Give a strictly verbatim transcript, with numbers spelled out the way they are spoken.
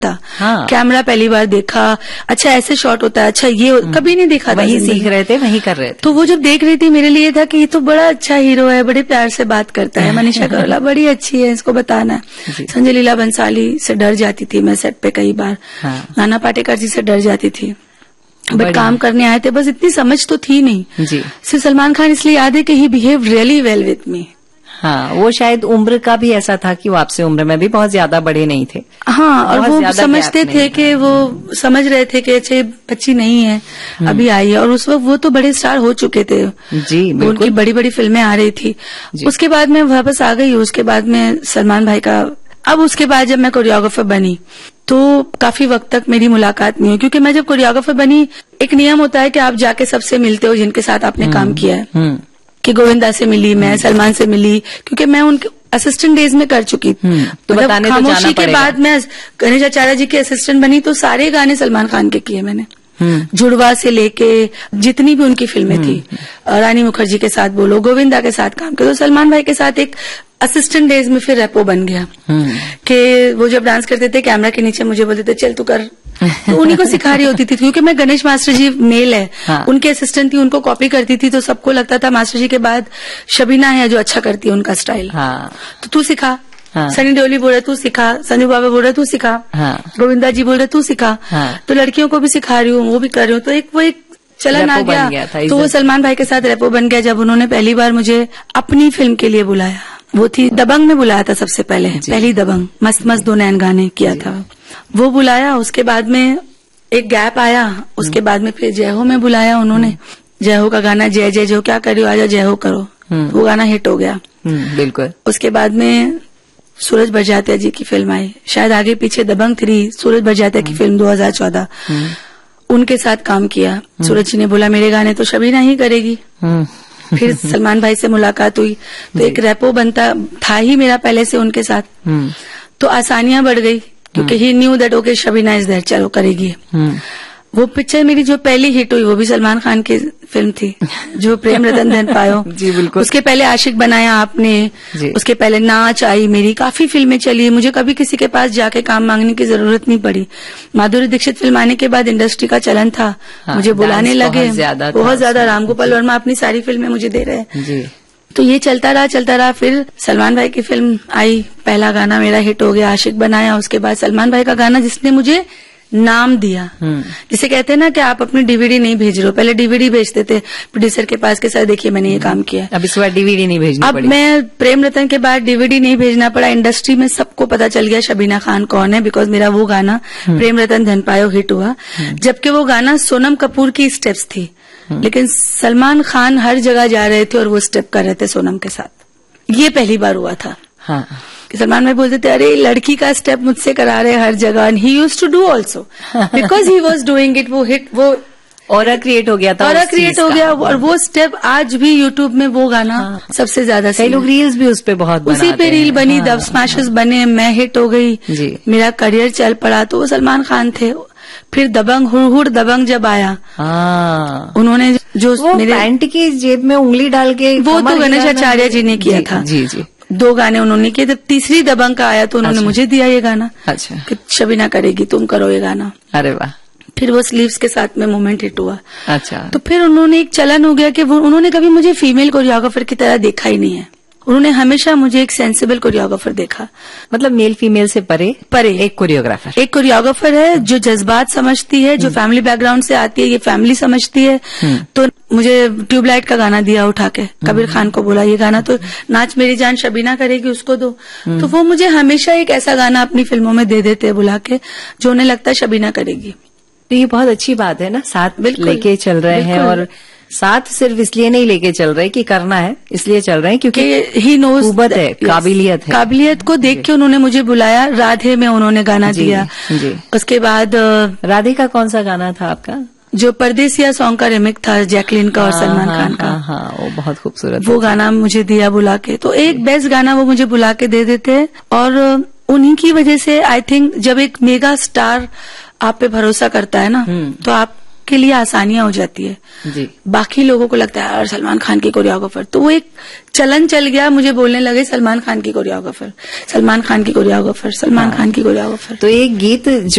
हाँ। कैमरा पहली बार देखा, अच्छा ऐसे शॉट होता है, अच्छा ये कभी नहीं देखा था, वही सीख रहे थे, वही कर रहे थे। तो वो जब देख रही थी मेरे लिए था कि ये तो बड़ा अच्छा हीरो है, बड़े प्यार से बात करता है, मनीषा कोइराला बड़ी अच्छी है, इसको बताना है। संजय लीला बंसाली से डर जाती थी मैं सेट पे कई बार, हाँ। नाना पाटेकर जी से डर जाती थी, बट काम करने आए थे, बस इतनी समझ तो थी नहीं जी। सिर्फ सलमान खान इसलिए याद है कि ही behave really well with me. हाँ, वो शायद उम्र का भी ऐसा था कि वो आपसे उम्र में भी बहुत ज्यादा बड़े नहीं थे। हाँ, और वो समझते थे कि वो समझ रहे थे कि अच्छे बच्ची नहीं है, अभी आई है, और उस वक्त वो तो बड़े स्टार हो चुके थे जी, उनकी बड़ी बड़ी फिल्में आ रही थी। उसके बाद मैं वापस आ गई, उसके बाद में सलमान भाई का, अब उसके बाद जब मैं कोरियोग्राफर बनी तो काफी वक्त तक मेरी मुलाकात नहीं हुई, क्योंकि मैं जब कोरियोग्राफर बनी एक नियम होता है कि आप जाके सबसे मिलते हो जिनके साथ आपने काम किया है, कि गोविंदा से मिली मैं, सलमान से मिली, क्योंकि मैं उनके असिस्टेंट डेज में कर चुकी थी। तो मतलब बताने तो खामोशी जाना के बाद मैं गणेश आचार्य जी की असिस्टेंट बनी तो सारे गाने सलमान खान के किए मैंने, जुड़वा से लेके जितनी भी उनकी फिल्में थी, रानी मुखर्जी के साथ बोलो, गोविंदा के साथ काम किया, तो सलमान भाई के साथ एक असिस्टेंट डेज में फिर रेपो बन गया कि वो जब डांस करते थे कैमरा के नीचे मुझे बोलते थे चल तू कर, तो उन्हीं को सिखा रही होती थी, क्योंकि मैं गणेश मास्टर जी मेल है, हाँ। उनके असिस्टेंट थी, उनको कॉपी करती थी, तो सबको लगता था मास्टर जी के बाद शबीना है जो अच्छा करती है उनका स्टाइल, हाँ। तो तू सिखा, हाँ। सनी देओली बोल रहे तू सिखा, संजू बाबा बोल रहे तू सिखा, हाँ। गोविंदा जी बोल रहे तू सिखा, हाँ। तो लड़कियों को भी सिखा रही हूँ, वो भी कर रही हूँ, तो एक वो एक चलन आ गया, गया तो वो सलमान भाई के साथ रेपो बन गया। जब उन्होंने पहली बार मुझे अपनी फिल्म के लिए बुलाया, वो थी दबंग में बुलाया था सबसे पहले, पहली दबंग, मस्त मस्त दो नैन गाने किया था, वो बुलाया। उसके बाद में एक गैप आया, उसके बाद में फिर जय हो में बुलाया उन्होंने, जय हो का गाना जय जय जो क्या करियो आजा जय हो करो, वो गाना हिट हो गया बिल्कुल। उसके बाद में सूरज बरजात्या जी की फिल्म आई, शायद आगे पीछे दबंग थ्री, सूरज बरजात्या की फिल्म दो हज़ार चौदह, उनके साथ काम किया। सूरज जी ने बोला मेरे गाने तो शबीना ही करेगी, फिर सलमान भाई से मुलाकात हुई, तो एक रेपो बनता था ही मेरा पहले से उनके साथ, तो आसानियां बढ़ गई, क्योंकि ही knew that okay Shabina is there, चलो करेगी। वो पिक्चर मेरी जो पहली हिट हुई वो भी सलमान खान की फिल्म थी, जो प्रेम रतन धन पायो। जी बिल्कुल। उसके पहले आशिक बनाया आपने, उसके पहले नाच आई मेरी, काफी फिल्में चली, मुझे कभी किसी के पास जाके काम मांगने की जरूरत नहीं पड़ी। माधुरी दीक्षित फिल्म आने के बाद इंडस्ट्री का चलन था, हाँ, मुझे बुलाने लगे बहुत ज्यादा, राम गोपाल वर्मा अपनी सारी फिल्में मुझे दे रहे हैं, तो ये चलता रहा चलता रहा। फिर सलमान भाई की फिल्म आई, पहला गाना मेरा हिट हो गया, आशिक बनाया। उसके बाद सलमान भाई का गाना जिसने मुझे नाम दिया, जिसे कहते हैं ना कि आप अपनी डीवीडी नहीं भेज रहे हो, पहले डीवीडी भेजते थे प्रोड्यूसर के पास के साथ, देखिए मैंने ये काम किया, अब इस बार डीवीडी नहीं भेजनी अब पड़ी। मैं प्रेम रतन के बाद डीवीडी नहीं भेजना पड़ा, इंडस्ट्री में सबको पता चल गया शबीना खान कौन है, बिकॉज मेरा वो गाना प्रेम रतन धन पायो हिट हुआ, जबकि वो गाना सोनम कपूर की स्टेप्स थी, लेकिन सलमान खान हर जगह जा रहे थे और वो स्टेप कर रहे थे सोनम के साथ। ये पहली बार हुआ था, हाँ, कि सलमान भाई बोलते थे अरे लड़की का स्टेप मुझसे करा रहे हर जगह, and he used to do also because he was doing it, वो हिट, वो ऑरा क्रिएट हो गया था, ऑरा क्रिएट हो गया, और वो स्टेप आज भी यूट्यूब में वो गाना हाँ, सबसे ज्यादा, कई लोग रील्स भी उस पे बहुत बनाते हैं, उसी पे रील बनी, हाँ, दब स्मैशेस बने, मैं हिट हो गई, मेरा करियर चल पड़ा, तो वो सलमान खान थे। फिर दबंग हुड़ हुड़ दबंग जब आया, हाँ, उन्होंने जो वो मेरे पैंट की जेब में उंगली डाल के, वो तो गणेश आचार्य जी ने किया था, जी जी, दो गाने उन्होंने किए। जब तीसरी दबंग का आया तो उन्होंने अच्छा। मुझे दिया ये गाना, अच्छा, कि शबीना करेगी तुम करो ये गाना, अरे वाह। फिर वो स्लीव्स के साथ में मोमेंट हिट हुआ, अच्छा, तो फिर उन्होंने एक चलन हो गया कि वो उन्होंने कभी मुझे फीमेल कोरियोग्राफर की तरह देखा ही नहीं है, उन्होंने हमेशा मुझे एक सेंसिबल कोरियोग्राफर देखा, मतलब मेल फीमेल से परे परे एक कोरियोग्राफर, एक कोरियोग्राफर है जो जज्बात समझती है, जो फैमिली बैकग्राउंड से आती है, ये फैमिली समझती है। तो मुझे ट्यूबलाइट का गाना दिया उठा के, कबीर खान को बोला ये गाना तो नाच मेरी जान शबीना करेगी उसको दो, तो वो मुझे हमेशा एक ऐसा गाना अपनी फिल्मों में दे देते बुला के जो उन्हें लगता है शबीना करेगी। तो ये बहुत अच्छी बात है ना, साथ लेके चल रहे हैं, और साथ सिर्फ इसलिए नहीं लेके चल रहे कि करना है, इसलिए चल रहे हैं क्योंकि ही नोज कुव्वत है, काबिलियत है, काबिलियत को देख के उन्होंने मुझे बुलाया। राधे में उन्होंने गाना जी, दिया जी। उसके बाद राधे का कौन सा गाना था आपका? जो परदेसिया सॉन्ग का रिमिक था जैकलिन का और सलमान खान का, हाँ, हाँ, वो बहुत खूबसूरत, वो गाना मुझे दिया बुला के। तो एक बेस्ट गाना वो मुझे बुला के दे देते, और उन्हीं की वजह से आई थिंक जब एक मेगा स्टार आप पे भरोसा करता है ना, तो आप के लिए आसानियां हो जाती है जी। बाकी लोगों को लगता है यार सलमान खान की कोरियोग्राफर, तो वो एक चलन चल गया, मुझे बोलने लगे सलमान खान की कोरियोग्राफर, सलमान खान की कोरियोग्राफर, सलमान खान की कोरियोग्राफर। तो एक गीत